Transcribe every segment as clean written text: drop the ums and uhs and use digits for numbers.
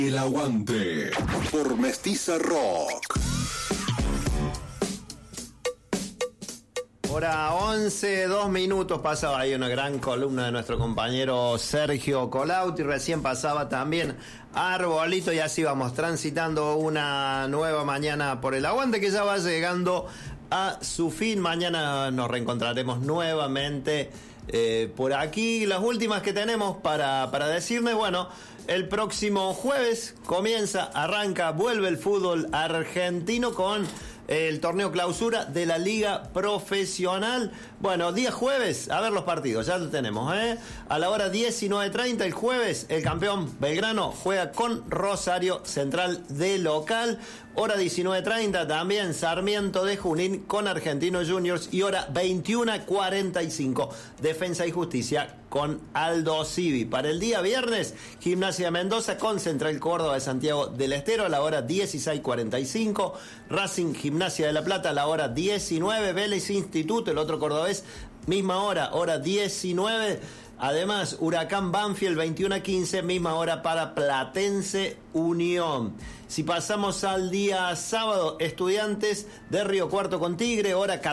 El Aguante por Mestiza Rock. Hora 11, 2 minutos, pasaba ahí una gran columna de nuestro compañero Sergio Colauti, recién pasaba también Arbolito y así vamos transitando una nueva mañana por el Aguante que ya va llegando a su fin. Mañana nos reencontraremos nuevamente por aquí. Las últimas que tenemos para decirles, bueno, el próximo jueves arranca, vuelve el fútbol argentino con el torneo clausura de la Liga Profesional. Bueno, día jueves, a ver los partidos, ya lo tenemos, A la hora 19:30 el jueves, el campeón Belgrano juega con Rosario Central de local. Hora 19:30 también Sarmiento de Junín con Argentinos Juniors. Y hora 21:45 Defensa y Justicia con Aldo Civi. Para el día viernes, Gimnasia de Mendoza con Central Córdoba de Santiago del Estero a la hora 16:45. Racing Gimnasia de La Plata a la hora 19. Vélez Instituto, el otro cordobés, misma hora 19. Además, Huracán Banfield 21:15, misma hora para Platense Unión. Si pasamos al día sábado, Estudiantes de Río Cuarto con Tigre, hora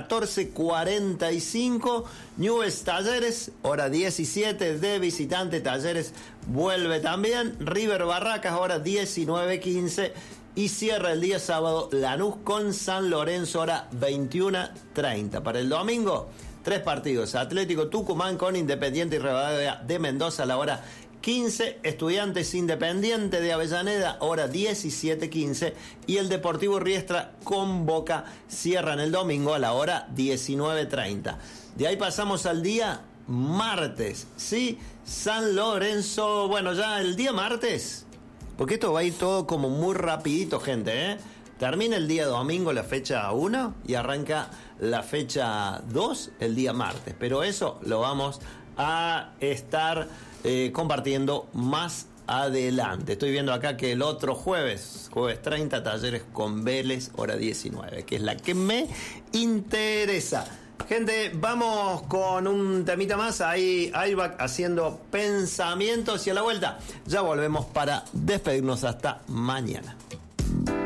14:45. Newell's Talleres, hora 17 de visitante. Talleres vuelve también. River Barracas, hora 19:15. Y cierra el día sábado Lanús con San Lorenzo, hora 21:30. Para el domingo, 3 partidos. Atlético Tucumán con Independiente y Rivadavia de Mendoza a la hora 15. Estudiantes Independiente de Avellaneda, hora 17:15. Y el Deportivo Riestra con Boca cierran el domingo a la hora 19:30. De ahí pasamos al día martes, ¿sí? San Lorenzo, bueno, ya el día martes, porque esto va a ir todo como muy rapidito, gente, Termina el día domingo la fecha 1 y arranca la fecha 2 el día martes. Pero eso lo vamos a estar compartiendo más adelante. Estoy viendo acá que el otro jueves 30, Talleres con Vélez, hora 19, que es la que me interesa. Gente, vamos con un temita más. Ahí Airbag haciendo pensamientos y a la vuelta ya volvemos para despedirnos hasta mañana.